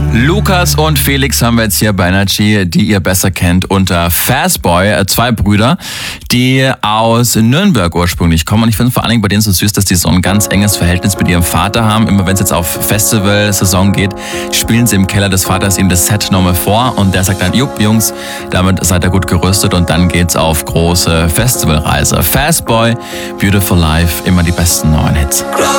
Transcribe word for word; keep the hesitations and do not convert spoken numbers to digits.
Lukas und Felix haben wir jetzt hier bei Energy, die ihr besser kennt unter Fastboy, zwei Brüder, die aus Nürnberg ursprünglich kommen. Und ich finde es vor allen Dingen bei denen so süß, dass die so ein ganz enges Verhältnis mit ihrem Vater haben. Immer wenn es jetzt auf Festival-Saison geht, spielen sie im Keller des Vaters ihm das Set nochmal vor und der sagt dann, jupp Jungs, damit seid ihr gut gerüstet und dann geht's auf große Festivalreise. Fastboy, Beautiful Life, immer die besten neuen Hits.